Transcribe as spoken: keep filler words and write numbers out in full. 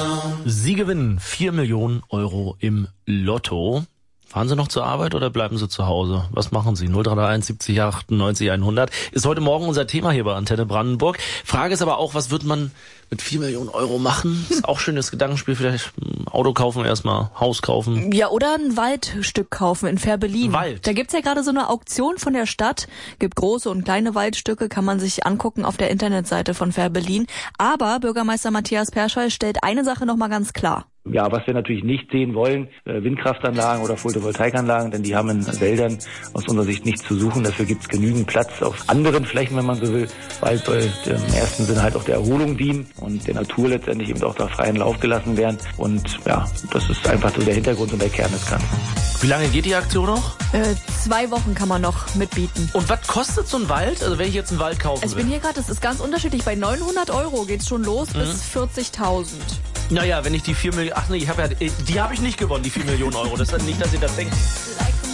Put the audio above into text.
Sie gewinnen vier Millionen Euro im Lotto. Fahren Sie noch zur Arbeit oder bleiben Sie zu Hause? Was machen Sie? null drei drei eins siebzig achtundneunzig hundert ist heute Morgen unser Thema hier bei Antenne Brandenburg. Frage ist aber auch, was wird man mit vier Millionen Euro machen? Ist auch schönes Gedankenspiel. Vielleicht ein Auto kaufen erstmal, Haus kaufen. Ja, oder ein Waldstück kaufen in Fehrbellin. Wald. Da gibt's ja gerade so eine Auktion von der Stadt. Gibt große und kleine Waldstücke, kann man sich angucken auf der Internetseite von Fehrbellin. Aber Bürgermeister Matthias Perschel stellt eine Sache nochmal ganz klar. Ja, was wir natürlich nicht sehen wollen, äh, Windkraftanlagen oder Photovoltaikanlagen, denn die haben in Wäldern aus unserer Sicht nichts zu suchen. Dafür gibt es genügend Platz auf anderen Flächen, wenn man so will. Wald soll im ersten Sinne halt auch der Erholung dienen und der Natur letztendlich eben auch da freien Lauf gelassen werden. Und ja, das ist einfach so der Hintergrund und der Kern des Ganzen. Wie lange geht die Aktion noch? Äh, zwei Wochen kann man noch mitbieten. Und was kostet so ein Wald? Also wenn ich jetzt einen Wald kaufen will? Ich bin hier gerade, das ist ganz unterschiedlich. Bei neunhundert Euro geht's schon los mhm. bis vierzigtausend. Naja, wenn ich die vier Millionen... Ach nee, ich hab ja, die habe ich nicht gewonnen, die vier Millionen Euro. Das ist nicht, dass ihr das denkt.